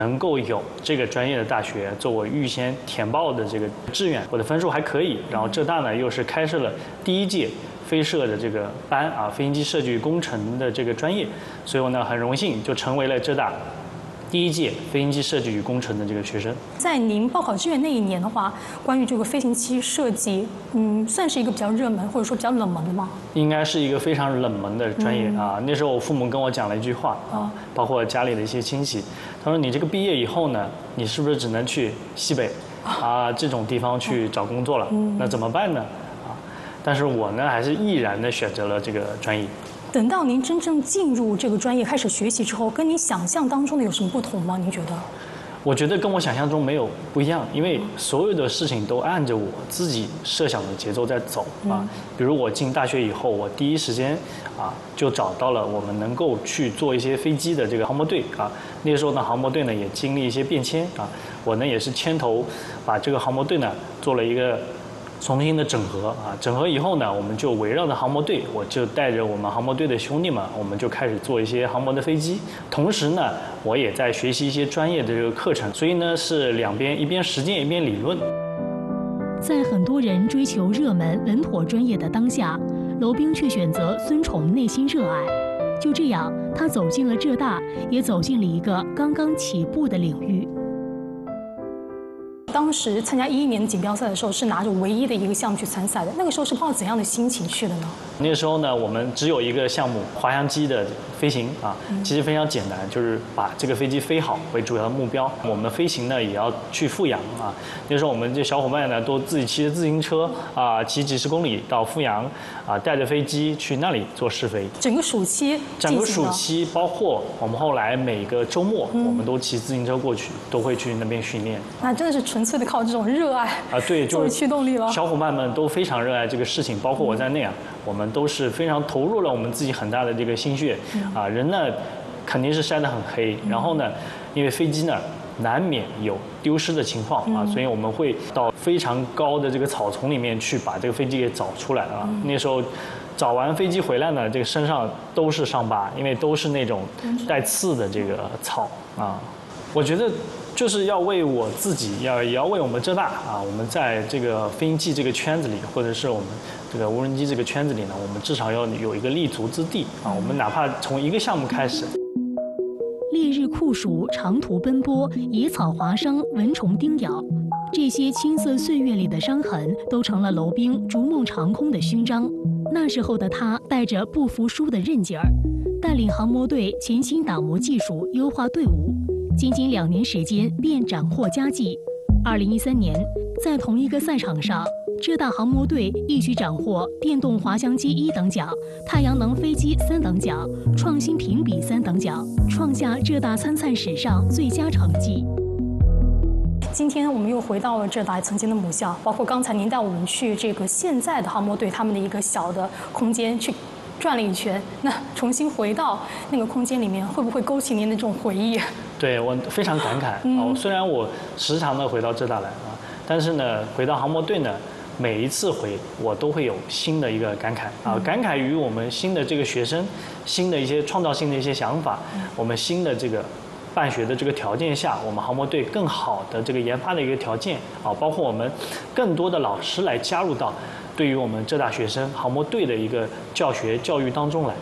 能够有这个专业的大学作为预先填报的这个志愿，我的分数还可以。然后浙大呢又是开设了第一届飞设的这个班啊，飞行机设计与工程的这个专业，所以我呢很荣幸就成为了浙大第一届飞行机设计与工程的这个学生。在您报考志愿那一年的话，关于这个飞行机设计，算是一个比较热门或者说比较冷门的吗？ 应该是一个非常冷门的专业啊。那时候我父母跟我讲了一句话啊，包括家里的一些亲戚，他说你这个毕业以后呢，你是不是只能去西北啊这种地方去找工作了？那怎么办呢？啊，但是我呢还是毅然的选择了这个专业。 等到您真正进入这个专业开始学习之后，跟你想象当中的有什么不同吗？您觉得？ 我觉得跟我想象中没有不一样，因为所有的事情都按着我自己设想的节奏在走啊。比如我进大学以后，我第一时间啊就找到了我们能够去做一些飞机的这个航模队啊。那个时候呢，航模队呢也经历一些变迁啊，我呢也是牵头把这个航模队呢做了一个重新的整合啊，整合以后呢，我们就围绕着航模队，我就带着我们航模队的兄弟们，我们就开始做一些航模的飞机。同时呢，我也在学习一些专业的这个课程，所以呢是两边一边实践一边理论。 在很多人追求热门稳妥专业的当下，娄彬却选择遵从内心热爱。就这样，他走进了浙大，也走进了一个刚刚起步的领域。 当时参加2011年的锦标赛的时候，是拿着唯一的一个项目去参赛的。那个时候是抱着怎样的心情去的呢？ 那个时候呢，我们只有一个项目滑翔机的飞行啊，其实非常简单，就是把这个飞机飞好为主要的目标。我们飞行呢也要去富阳啊。那时候我们这小伙伴呢都自己骑着自行车啊，骑几十公里到富阳啊，带着飞机去那里做试飞。 整个暑期， 包括我们后来每个周末，我们都骑自行车过去，都会去那边训练。 那真的是纯粹的靠这种热爱啊，对， 作为驱动力了。 小伙伴们都非常热爱这个事情，包括我在内啊，我们都是非常投入了我们自己很大的这个心血啊。人呢肯定是晒得很黑，然后呢，因为飞机呢难免有丢失的情况啊，所以我们会到非常高的这个草丛里面去把这个飞机给找出来啊。那时候找完飞机回来呢，这个身上都是伤疤，因为都是那种带刺的这个草啊。我觉得就是要为我自己，也要为我们浙大啊，我们在这个飞行器这个圈子里，或者是我们这个无人机这个圈子里呢，我们至少要有一个立足之地啊。我们哪怕从一个项目开始。 烈日酷暑，长途奔波，野草划伤，蚊虫叮咬，这些青涩岁月里的伤痕，都成了娄彬逐梦长空的勋章。那时候的他带着不服输的韧劲儿，带领航模队潜心打磨技术，优化队伍。仅仅2年时间便斩获佳绩。2013年，在同一个赛场上，浙大航模队一举斩获电动滑翔机1等奖、太阳能飞机3等奖、创新评比3等奖，创下浙大参赛史上最佳成绩。 今天我们又回到了浙大曾经的母校，包括刚才您带我们去这个现在的航模队他们的一个小的空间去转了一圈，那重新回到那个空间里面，会不会勾起您的这种回忆？ 对，我非常感慨啊！虽然我时常的回到浙大来啊，但是呢，回到航模队呢，每一次回我都会有新的一个感慨啊，感慨于我们新的这个学生，新的一些创造性的一些想法，我们新的这个办学的这个条件下，我们航模队更好的这个研发的一个条件啊，包括我们更多的老师来加入到对于我们浙大学生航模队的一个教育当中来。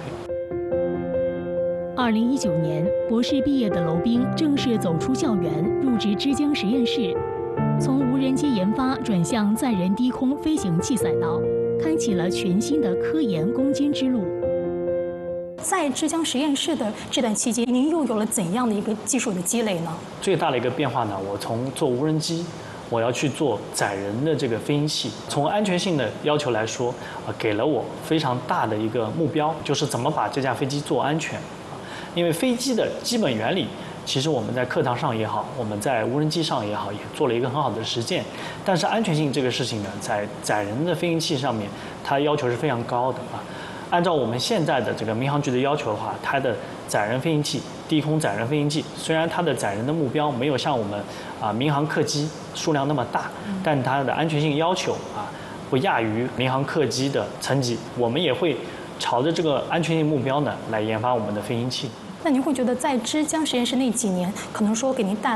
2019年，博士毕业的娄彬正式走出校园，入职之江实验室，从无人机研发转向载人低空飞行器赛道，开启了全新的科研攻坚之路。 在之江实验室的这段期间，您又有了怎样的一个技术的积累呢？ 最大的一个变化呢，我从做无人机，我要去做载人的这个飞行器。从安全性的要求来说，给了我非常大的一个目标，就是怎么把这架飞机做安全。因为飞机的基本原理，其实我们在课堂上也好，我们在无人机上也好，也做了一个很好的实践。但是安全性这个事情呢，在载人的飞行器上面，它要求是非常高的啊。按照我们现在的这个民航局的要求的话，它的载人飞行器、低空载人飞行器，虽然它的载人的目标没有像我们民航客机数量那么大，但它的安全性要求不亚于民航客机的层级。我们也会朝着这个安全性目标呢来研发我们的飞行器。 那您会觉得在之江实验室那几年，可能说给您带